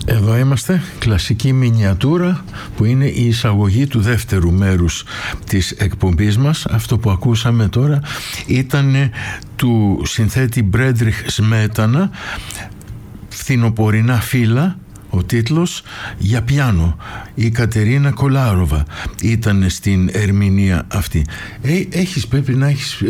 Εδώ είμαστε, κλασική μινιατούρα που είναι η εισαγωγή του δεύτερου μέρους της εκπομπής μας. Αυτό που ακούσαμε τώρα ήταν του συνθέτη Μπρέντριχ Σμέτανα, «Φθινοπορεινά φύλλα», ο τίτλος, για πιάνο. Η Κατερίνα Κολάροβα ήταν στην ερμηνεία αυτή. Πρέπει να έχεις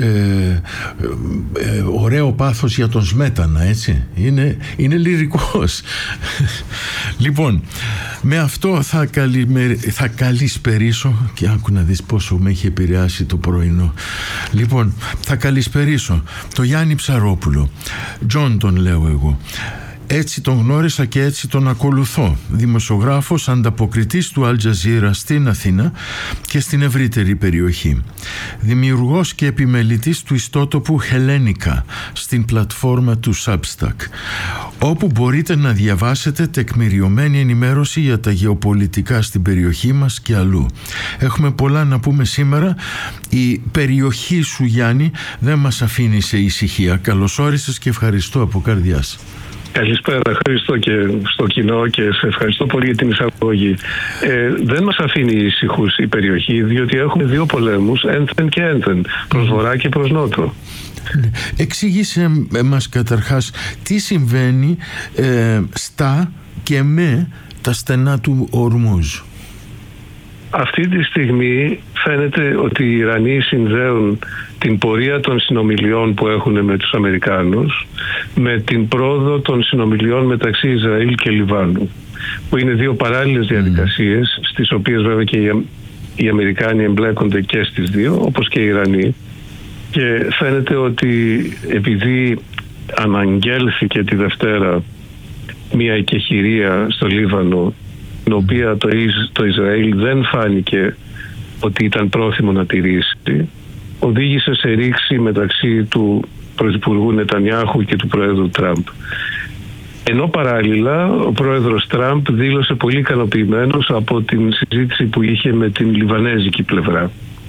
ωραίο πάθος για τον Σμέτανα, έτσι. Είναι λυρικός. Λοιπόν, με αυτό θα καλησπερίσω, και άκου να δεις πόσο με έχει επηρεάσει το πρωινό. Λοιπόν, θα καλησπερίσω το Γιάννη Ψαρόπουλο. Τζον τον λέω εγώ. Έτσι τον γνώρισα και έτσι τον ακολουθώ. Δημοσιογράφος, ανταποκριτής του Al Jazeera στην Αθήνα και στην ευρύτερη περιοχή. Δημιουργός και επιμελητής του ιστότοπου Hellenica στην πλατφόρμα του Substack, όπου μπορείτε να διαβάσετε τεκμηριωμένη ενημέρωση για τα γεωπολιτικά στην περιοχή μας και αλλού. Έχουμε πολλά να πούμε σήμερα. Η περιοχή σου, Γιάννη, δεν μας αφήνει σε ησυχία. Καλώς όρισες και ευχαριστώ από καρδιάς. Καλησπέρα, ευχαριστώ και στο κοινό και σε ευχαριστώ πολύ για την εισαγωγή. Δεν μας αφήνει ησυχούς η περιοχή, διότι έχουμε δύο πολέμους, ένθεν και ένθεν, προς βορρά και προς νότο. Εξήγησε μας καταρχάς τι συμβαίνει στα και με τα στενά του Ορμούζ. Αυτή τη στιγμή φαίνεται ότι οι Ιρανοί συνδέουν την πορεία των συνομιλιών που έχουν με τους Αμερικάνους με την πρόοδο των συνομιλιών μεταξύ Ισραήλ και Λιβάνου, που είναι δύο παράλληλες διαδικασίες, στις οποίες βέβαια και οι Αμερικάνοι εμπλέκονται και στις δύο, όπως και οι Ιρανοί, και φαίνεται ότι επειδή αναγγέλθηκε τη Δευτέρα μια εκεχηρία στο Λίβανο, την οποία το Ισραήλ δεν φάνηκε ότι ήταν πρόθυμο να τηρήσει, οδήγησε σε ρήξη μεταξύ του Πρωθυπουργού Νετανιάχου και του Προέδρου Τραμπ. Ενώ παράλληλα ο Πρόεδρος Τραμπ δήλωσε πολύ ικανοποιημένος από την συζήτηση που είχε με την λιβανέζικη πλευρά.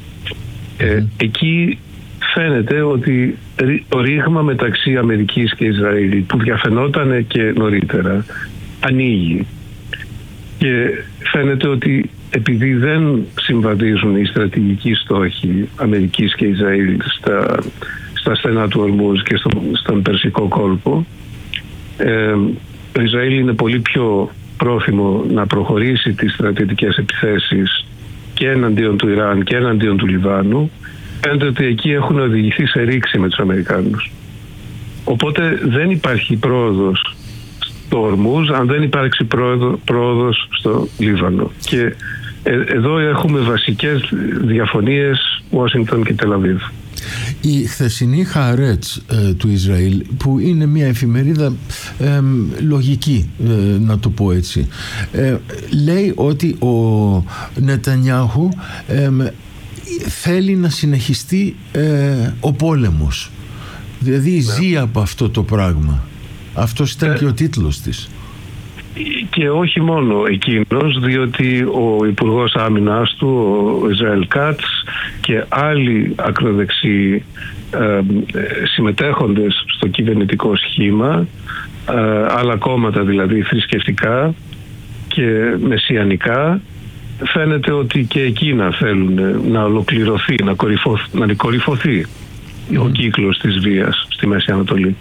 Εκεί φαίνεται ότι το ρήγμα μεταξύ Αμερικής και Ισραήλ, που διαφαινόταν και νωρίτερα, ανοίγει. Και φαίνεται ότι επειδή δεν συμβαδίζουν οι στρατηγικοί στόχοι Αμερικής και Ισραήλ στα στενά του Ορμούζ και στον Περσικό κόλπο, το Ισραήλ είναι πολύ πιο πρόθυμο να προχωρήσει τις στρατιωτικές επιθέσεις και εναντίον του Ιράν και εναντίον του Λιβάνου. Φαίνεται ότι εκεί έχουν οδηγηθεί σε ρήξη με τους Αμερικάνους. Οπότε δεν υπάρχει πρόοδος στο Ορμούζ αν δεν υπάρξει πρόοδος στο Λίβανο. Και εδώ έχουμε βασικές διαφωνίες Ουάσιγκτον και Τελαβίβ. Η χθεσινή Χααρέτς του Ισραήλ, που είναι μια εφημερίδα λογική, να το πω έτσι, λέει ότι ο Νετανιάχου θέλει να συνεχιστεί ο πόλεμος. Δηλαδή ζει από αυτό το πράγμα. Αυτός ήταν και ο τίτλος της. Και όχι μόνο εκείνος, διότι ο Υπουργός Άμυνας του, ο Ισραήλ Κάτς, και άλλοι ακροδεξιοί συμμετέχοντες στο κυβερνητικό σχήμα, άλλα κόμματα δηλαδή θρησκευτικά και μεσιανικά, φαίνεται ότι και εκείνα θέλουν να ολοκληρωθεί, να κορυφωθεί ο κύκλος της βίας στη Μέση Ανατολή.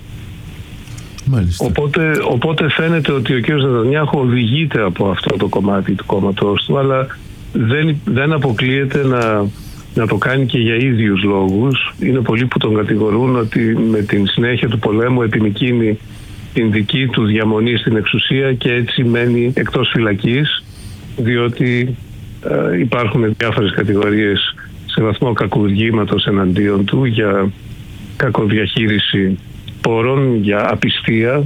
Οπότε φαίνεται ότι ο κ. Νετανιάχου οδηγείται από αυτό το κομμάτι του κόμματος του, αλλά δεν αποκλείεται να το κάνει και για ίδιους λόγους. Είναι πολλοί που τον κατηγορούν ότι με την συνέχεια του πολέμου επιμικρύνει την δική του διαμονή στην εξουσία και έτσι μένει εκτός φυλακής, διότι υπάρχουν διάφορες κατηγορίες σε βαθμό κακουργήματος εναντίον του για κακοδιαχείριση πόρων, για απιστία,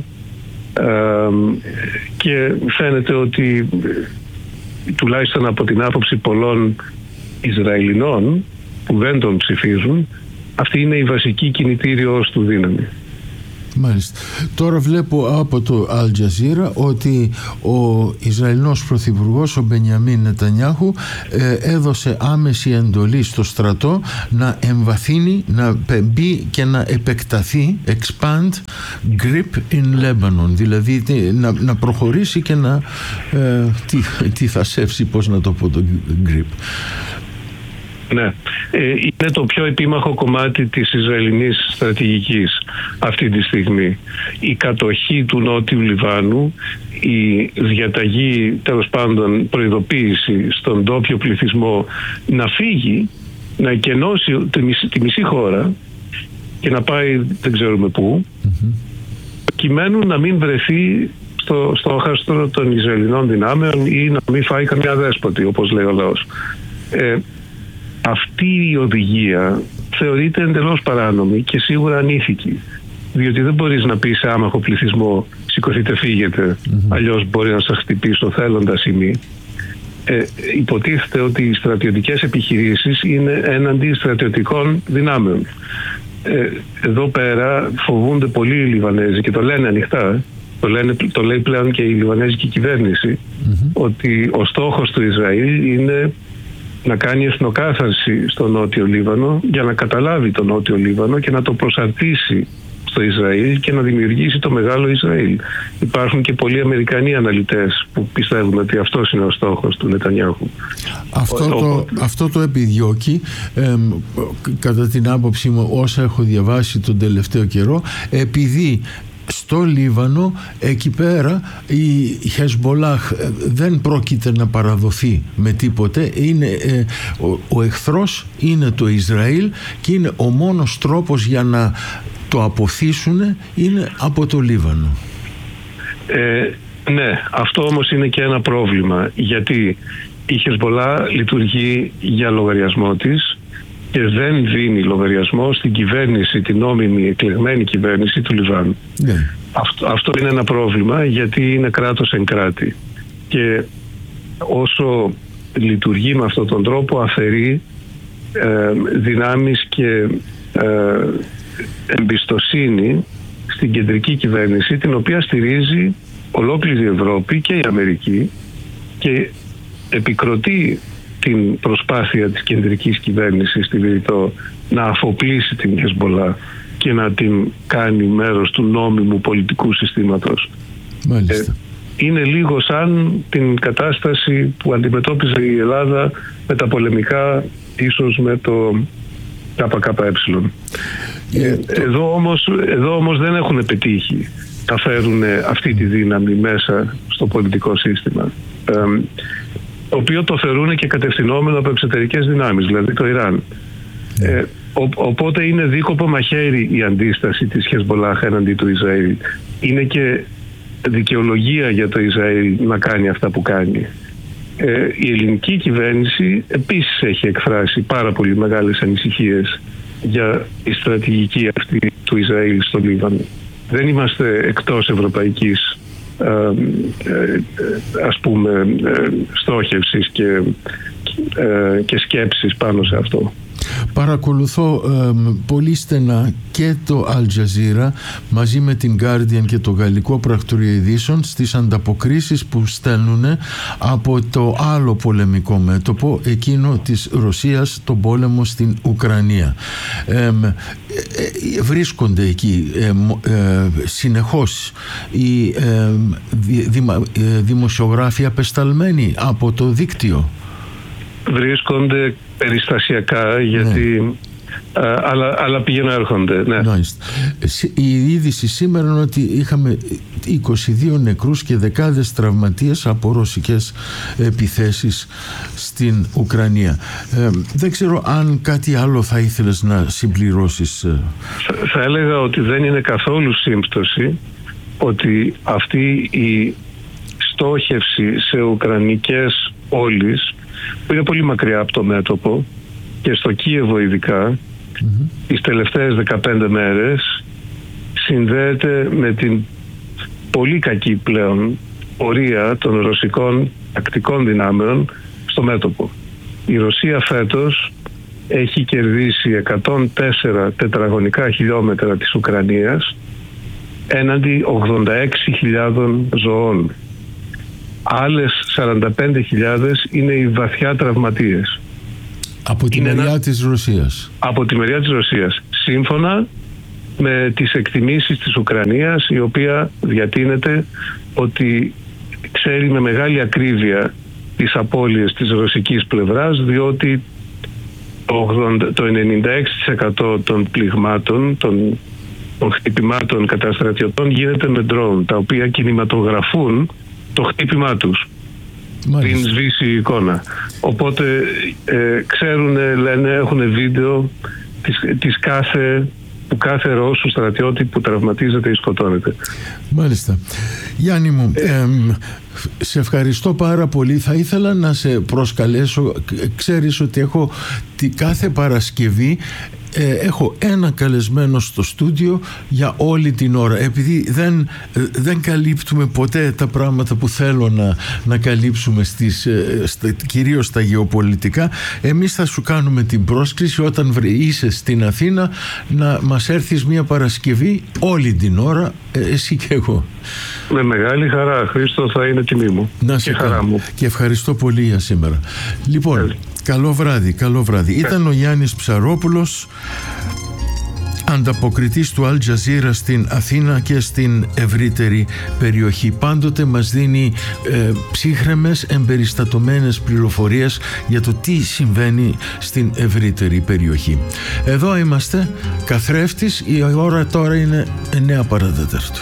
και φαίνεται ότι τουλάχιστον από την άποψη πολλών Ισραηλινών που δεν τον ψηφίζουν, αυτή είναι η βασική κινητήριος του δύναμη. Μάλιστα. Τώρα βλέπω από το Al Jazeera ότι ο Ισραηλινός πρωθυπουργός, ο Μπενιαμίν Νετανιάχου, έδωσε άμεση εντολή στο στρατό να εμβαθύνει, να μπει και να επεκταθεί, expand grip in Lebanon, δηλαδή να προχωρήσει και να τι θα σέψει, πώς να το πω, το grip. Ναι, είναι το πιο επίμαχο κομμάτι της Ισραηλινής στρατηγικής αυτή τη στιγμή. Η κατοχή του Νότιου Λιβάνου, η διαταγή, τέλος πάντων προειδοποίηση στον ντόπιο πληθυσμό να φύγει, να εκενώσει τη μισή χώρα και να πάει δεν ξέρουμε πού, προκειμένου να μην βρεθεί στο στόχαστρο των Ισραηλινών δυνάμεων ή να μην φάει καμιά δέσποτη, όπως λέει ο λαός. Αυτή η οδηγία θεωρείται εντελώς παράνομη και σίγουρα ανήθικη, διότι δεν μπορείς να πεις σε άμαχο πληθυσμό σηκωθείτε φύγετε, αλλιώς μπορεί να σας χτυπήσω θέλοντας ή μη. Υποτίθεται ότι οι στρατιωτικές επιχειρήσεις είναι έναντι στρατιωτικών δυνάμεων. Εδώ πέρα φοβούνται πολύ οι Λιβανέζοι και το λένε ανοιχτά, το λέει πλέον και η Λιβανέζικη κυβέρνηση, ότι ο στόχος του Ισραήλ είναι να κάνει εθνοκάθαρση στο Νότιο Λίβανο για να καταλάβει το Νότιο Λίβανο και να το προσαρτήσει στο Ισραήλ και να δημιουργήσει το μεγάλο Ισραήλ. Υπάρχουν και πολλοί Αμερικανοί αναλυτές που πιστεύουν ότι αυτός είναι ο στόχος του Νετανιάχου. Αυτό το επιδιώκει, κατά την άποψή μου, όσα έχω διαβάσει τον τελευταίο καιρό, επειδή στο Λίβανο, εκεί πέρα, η Χεσμπολάχ δεν πρόκειται να παραδοθεί με τίποτε. Είναι, ο εχθρός είναι το Ισραήλ και είναι ο μόνος τρόπος για να το αποθήσουν είναι από το Λίβανο. Ναι, αυτό όμως είναι και ένα πρόβλημα, γιατί η Χεσμπολάχ λειτουργεί για λογαριασμό της και δεν δίνει λογαριασμό στην κυβέρνηση, την νόμιμη εκλεγμένη κυβέρνηση του Λιβάνου. Ναι. Αυτό είναι ένα πρόβλημα, γιατί είναι κράτος εν κράτη. Και όσο λειτουργεί με αυτόν τον τρόπο, αφαιρεί δυνάμεις και εμπιστοσύνη στην κεντρική κυβέρνηση, την οποία στηρίζει ολόκληρη η Ευρώπη και η Αμερική, και επικροτεί την προσπάθεια της κεντρικής κυβέρνησης στη Βηρητό να αφοπλίσει την Χεσμπολάχ και να την κάνει μέρος του νόμιμου πολιτικού συστήματος. Είναι λίγο σαν την κατάσταση που αντιμετώπιζε η Ελλάδα με τα πολεμικά, ίσως με το ΚΚΕ. Εδώ όμως δεν έχουν πετύχει να φέρουν αυτή τη δύναμη μέσα στο πολιτικό σύστημα, το οποίο το θεωρούν και κατευθυνόμενο από εξωτερικές δυνάμεις, δηλαδή το Ιράν. Οπότε είναι δίκοπο μαχαίρι η αντίσταση της Χεσμπολάχ έναντι του Ισραήλ. Είναι και δικαιολογία για το Ισραήλ να κάνει αυτά που κάνει. Η ελληνική κυβέρνηση επίσης έχει εκφράσει πάρα πολύ μεγάλες ανησυχίες για τη στρατηγική αυτή του Ισραήλ στο Λίβανο. Δεν είμαστε εκτός ευρωπαϊκής ας πούμε στόχευσης και σκέψης πάνω σε αυτό. Παρακολουθώ πολύ στενά και το Al Jazeera μαζί με την Guardian και το Γαλλικό Πρακτορείο Ειδήσεων στις ανταποκρίσεις που στέλνουν από το άλλο πολεμικό μέτωπο, εκείνο της Ρωσίας, τον πόλεμο στην Ουκρανία. Βρίσκονται εκεί συνεχώς οι δημοσιογράφοι απεσταλμένοι από το δίκτυο. Βρίσκονται περιστασιακά, γιατί αλλά πηγαίνουν έρχονται. Ναι. Η είδηση σήμερα είναι ότι είχαμε 22 νεκρούς και δεκάδες τραυματίες από ρωσικές επιθέσεις στην Ουκρανία. Δεν ξέρω αν κάτι άλλο θα ήθελες να συμπληρώσεις. Θα έλεγα ότι δεν είναι καθόλου σύμπτωση ότι αυτή η στόχευση σε ουκρανικές πόλεις, που είναι πολύ μακριά από το μέτωπο, και στο Κίεβο ειδικά, τις τελευταίες 15 μέρες συνδέεται με την πολύ κακή πλέον πορεία των ρωσικών τακτικών δυνάμεων στο μέτωπο. Η Ρωσία φέτος έχει κερδίσει 104 τετραγωνικά χιλιόμετρα της Ουκρανίας έναντι 86.000 ζωών. Άλλες 45.000 είναι οι βαθιά τραυματίες. Από τη μεριά της Ρωσίας. Από τη μεριά της Ρωσίας. Σύμφωνα με τις εκτιμήσεις της Ουκρανίας, η οποία διατείνεται ότι ξέρει με μεγάλη ακρίβεια τις απώλειες της ρωσικής πλευράς, διότι το 96% των πληγμάτων, των χτυπημάτων κατά στρατιωτών γίνεται με ντρόουν, τα οποία κινηματογραφούν το χτύπημά τους πριν σβήσει η εικόνα. Οπότε ξέρουν, λένε, έχουν βίντεο του κάθε Ρώσου στρατιώτη που τραυματίζεται ή σκοτώνεται. Μάλιστα. Γιάννη μου, σε ευχαριστώ πάρα πολύ. Θα ήθελα να σε προσκαλέσω. Ξέρεις ότι έχω κάθε Παρασκευή έχω ένα καλεσμένο στο στούντιο για όλη την ώρα, επειδή δεν καλύπτουμε ποτέ τα πράγματα που θέλω να καλύψουμε κυρίως στα γεωπολιτικά. Εμείς θα σου κάνουμε την πρόσκληση όταν είσαι στην Αθήνα να μας έρθεις μια Παρασκευή όλη την ώρα, εσύ και εγώ. Με μεγάλη χαρά, Χρήστο, θα είναι τιμή μου. Να σε χαρά μου. Και ευχαριστώ πολύ για σήμερα. Λοιπόν, καλό βράδυ, καλό βράδυ. Ήταν ο Γιάννης Ψαρόπουλος, ανταποκριτής του Al Jazeera στην Αθήνα και στην ευρύτερη περιοχή. Πάντοτε μας δίνει ψύχρεμες, εμπεριστατωμένες πληροφορίες για το τι συμβαίνει στην ευρύτερη περιοχή. Εδώ είμαστε, καθρέφτης, η ώρα τώρα είναι 9 παρατέταρτο.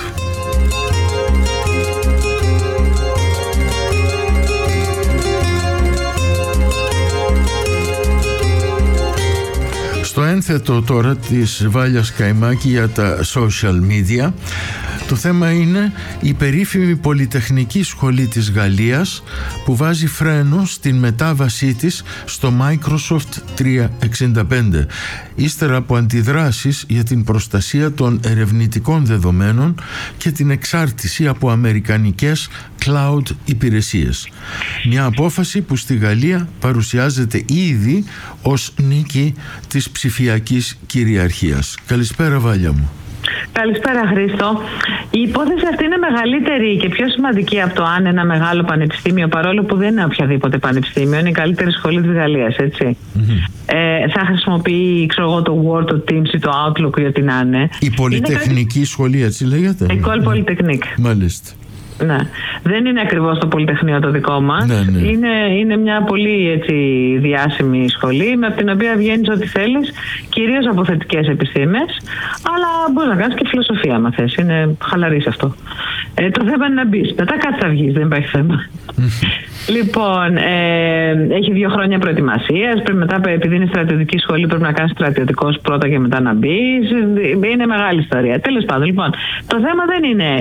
Στο ένθετο τώρα της Βάλιας Καϊμάκη για τα social media, το θέμα είναι η περίφημη Πολυτεχνική Σχολή της Γαλλίας που βάζει φρένο στην μετάβασή της στο Microsoft 365 ύστερα από αντιδράσεις για την προστασία των ερευνητικών δεδομένων και την εξάρτηση από αμερικανικές cloud υπηρεσίες. Μια απόφαση που στη Γαλλία παρουσιάζεται ήδη ως νίκη της ψηφιακής κυριαρχίας. Καλησπέρα, Βάλια μου. Καλησπέρα, Χρήστο. Η υπόθεση αυτή είναι μεγαλύτερη και πιο σημαντική από το αν ένα μεγάλο πανεπιστήμιο, παρόλο που δεν είναι οποιαδήποτε πανεπιστήμιο, είναι η καλύτερη σχολή της Γαλλίας, έτσι. Θα χρησιμοποιεί, το Word, το Teams ή το Outlook για την άνε. Η Πολυτεχνική Σχολή, έτσι λέγεται. École Polytechnique. Μάλιστα. Ναι. Δεν είναι ακριβώς το Πολυτεχνείο το δικό μας. Ναι. Είναι μια πολύ διάσημη σχολή με την οποία βγαίνεις ό,τι θέλεις, κυρίως από θετικές επιστήμες, αλλά μπορείς να κάνεις και φιλοσοφία άμα θες. Είναι χαλαρή σε αυτό. Το θέμα είναι να μπεις. Μετά κάτι θα βγεις, δεν υπάρχει θέμα. Λοιπόν, έχει 2 χρόνια προετοιμασίας. Μετά, επειδή είναι στρατιωτική σχολή, πρέπει να κάνεις στρατιωτικός πρώτα και μετά να μπεις. Είναι μεγάλη ιστορία. Τέλος πάντων, λοιπόν, το θέμα δεν είναι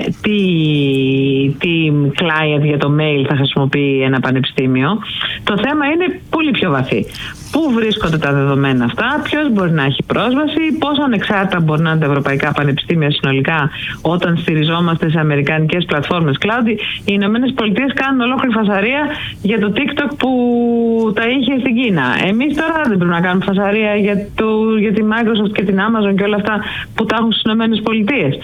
τι client για το mail θα χρησιμοποιεί ένα πανεπιστήμιο. Το θέμα είναι πολύ πιο βαθύ. Πού βρίσκονται τα δεδομένα αυτά, ποιος μπορεί να έχει πρόσβαση, πόσο ανεξάρτητα μπορεί να είναι τα ευρωπαϊκά πανεπιστήμια συνολικά όταν στηριζόμαστε σε αμερικανικές πλατφόρμες cloud. Οι Ηνωμένες Πολιτείες κάνουν ολόκληρη φασαρία για το TikTok που τα είχε στην Κίνα. Εμείς τώρα δεν πρέπει να κάνουμε φασαρία για τη Microsoft και την Amazon και όλα αυτά που τα έχουν στις Ηνωμένες Πολιτείες.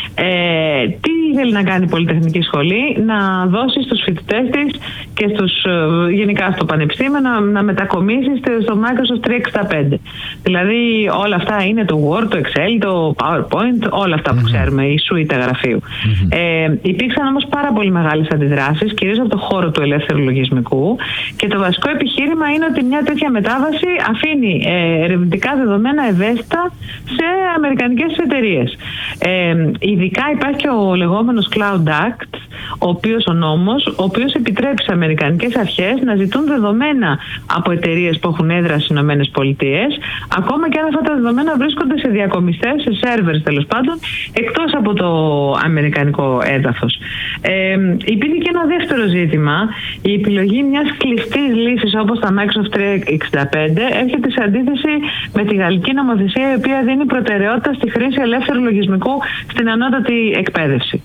Τι θέλει να κάνει η Πολυτεχνική Σχολή? Να δώσει στους φοιτητές της και γενικά στο πανεπιστήμιο να μετακομίσει στο Microsoft 365. Δηλαδή όλα αυτά είναι το Word, το Excel, το PowerPoint, όλα αυτά που ξέρουμε, η suite γραφείου. Υπήρξαν όμως πάρα πολύ μεγάλες αντιδράσεις, κυρίως από το χώρο του ελεύθερου λογισμικού, και το βασικό επιχείρημα είναι ότι μια τέτοια μετάβαση αφήνει ερευνητικά δεδομένα ευαίσθητα σε αμερικανικές εταιρείες. Ειδικά υπάρχει και ο λεγόμενος Cloud Act, ο νόμος, ο οποίος επιτρέπει σε αμερικανικές αρχές να ζητούν δεδομένα από εταιρείες που έχουν έδρα στις Ηνωμένες Πολιτείες, ακόμα και αν αυτά τα δεδομένα βρίσκονται σε διακομιστές, σε σερβερς τέλος πάντων, εκτός από το αμερικανικό έδαφος. Υπήρχε και ένα δεύτερο ζήτημα. Η επιλογή μιας κλειστής λύσης όπως τα Microsoft 365 έρχεται σε αντίθεση με τη γαλλική νομοθεσία, η οποία δίνει προτεραιότητα στη χρήση ελεύθερου λογισμικού στην ανώτατη εκπαίδευση.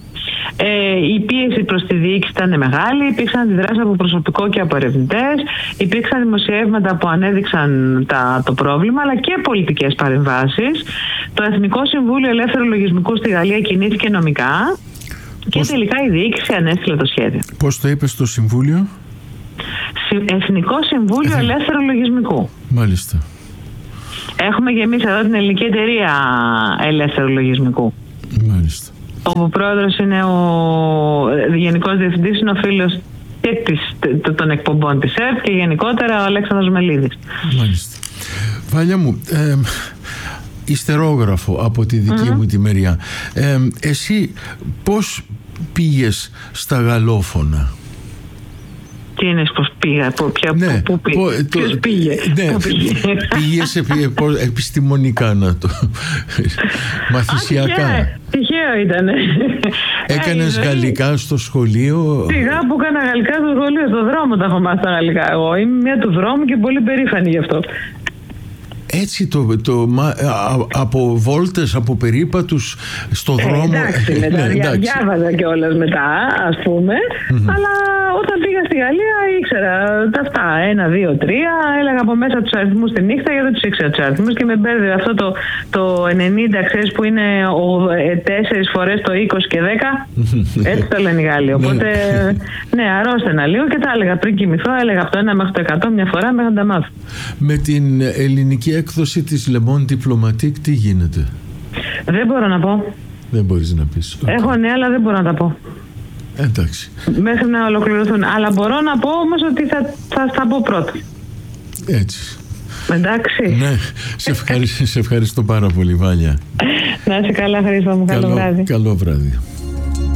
Η πίεση προς τη διοίκηση ήταν μεγάλη, υπήρξαν αντιδράσεις από προσωπικό και από ερευνητές, υπήρξαν δημοσιεύματα που ανέδειξαν το πρόβλημα, αλλά και πολιτικές παρεμβάσεις. Το Εθνικό Συμβούλιο Ελεύθερου Λογισμικού στη Γαλλία κινήθηκε νομικά και τελικά η διοίκηση ανέστειλε το σχέδιο. Πώς το είπε στο Συμβούλιο? Εθνικό Συμβούλιο Ελεύθερου Λογισμικού. Μάλιστα. Έχουμε και εμείς εδώ την Ελληνική Εταιρεία Ελεύθερου Λογισμικού. Μάλιστα. Όπου πρόεδρος είναι ο Γενικός Διευθυντής, είναι ο φίλος και των εκπομπών της ΕΡΤ και γενικότερα ο Αλέξανδρος Μελίδης. Μάλιστα. Βάλια μου, υστερόγραφο από τη δική μου τη μεριά. Εσύ πώς πήγες στα γαλλόφωνα? Τι είναι πώς πήγα, πού πήγε, ποιος πήγε? Πήγες επιστημονικά να το μαθησιακά. Τυχαίο ήτανε. Έκανες γαλλικά στο σχολείο? Σιγά που έκανα γαλλικά στο σχολείο, στο δρόμο τα έχω μάθει τα γαλλικά. Εγώ είμαι μια του δρόμου και πολύ περήφανη γι' αυτό. Έτσι από βόλτες, από περίπατους στο δρόμο. Εντάξει, μετά διάβαζα κιόλας μετά, ας πούμε, αλλά όταν πήγα στη Γαλλία ήξερα τα αυτά, 1, 2, 3, έλεγα από μέσα τους αριθμούς τη νύχτα γιατί δεν τους ήξερα τους αριθμούς και με μπέρδευε αυτό το 90, ξέρεις, που είναι 4 φορές το 20 και 10, έτσι το λένε οι Γάλλοι, οπότε ναι, αρρώστενα λίγο και τα έλεγα πριν κοιμηθώ, έλεγα από το 1 μέχρι το 100 μια φορά μέχρι να τα μάθω. Με την ελληνική έκδοση της Le Monde Diplomatique τι γίνεται? Δεν μπορώ να πω. Δεν μπορείς να πεις? Έχω ναι, αλλά δεν μπορώ να τα πω. Εντάξει. Μέχρι να ολοκληρωθούν. Αλλά μπορώ να πω όμως ότι θα πω πρώτα. Έτσι. Εντάξει. Ναι, σε ευχαριστώ πάρα πολύ, Βάλια. Να είσαι καλά, Χρήστο μου. Καλό βράδυ. Καλό βράδυ.